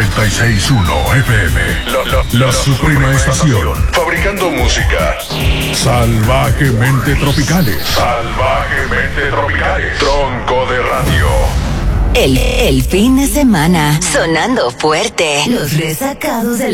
96.1 FM. La Suprema Estación. Fabricando música. Salvajemente tropicales. Salvajemente tropicales. Tronco de radio. El fin de semana, sonando fuerte. Los resacados de